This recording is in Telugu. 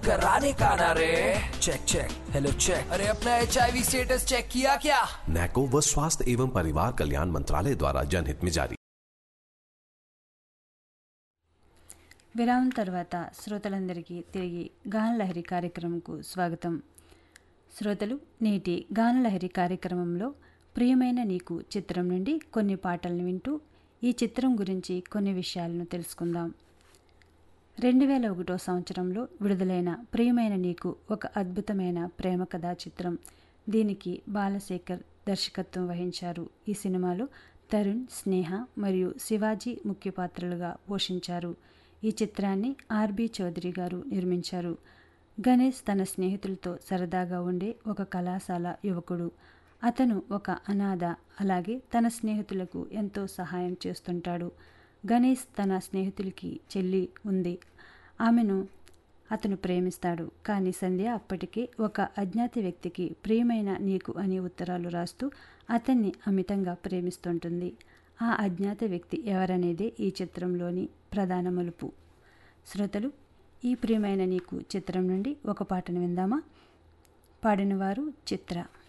कराने का ना रे। Check check hello check. अरे अपना HIV स्टेटस चेक किया क्या? नैको व स्वास्थ्य एवं परिवार कल्याण मंत्रालय द्वारा जनहित में जारी। విరామం తర్వాత శ్రోతలందరికీ తిరిగి గానలహరి కార్యక్రమంకు స్వాగతం. శ్రోతలు, నేటి గానలహరి కార్యక్రమంలో ప్రియమైన నీకు చిత్రం నుండి కొన్ని పాటలను వింటూ ఈ చిత్రం గురించి కొన్ని విషయాలను తెలుసుకుందాం. 2001 సంవత్సరంలో విడుదలైన ప్రియమైన నీకు ఒక అద్భుతమైన ప్రేమ కథా చిత్రం. దీనికి బాలశేఖర్ దర్శకత్వం వహించారు. ఈ సినిమాలో తరుణ్, స్నేహ మరియు శివాజీ ముఖ్య పాత్రలుగా పోషించారు. ఈ చిత్రాన్ని ఆర్బి చౌదరి గారు నిర్మించారు. గణేష్ తన స్నేహితులతో సరదాగా ఉండే ఒక కళాశాల యువకుడు. అతను ఒక అనాథ. అలాగే తన స్నేహితులకు ఎంతో సహాయం చేస్తుంటాడు. గణేష్ తన స్నేహితులకి చెల్లి ఉంది. ఆమెను అతను ప్రేమిస్తాడు. కానీ సంధ్య అప్పటికే ఒక అజ్ఞాత వ్యక్తికి ప్రియమైన నీకు అని ఉత్తరాలు రాస్తూ అతన్ని అమితంగా ప్రేమిస్తుంటుంది. ఆ అజ్ఞాత వ్యక్తి ఎవరనేదే ఈ చిత్రంలోని ప్రధాన మలుపు. శ్రోతలు, ఈ ప్రియమైన నీకు చిత్రం నుండి ఒక పాటను విందామా? పాడినవారు చిత్ర.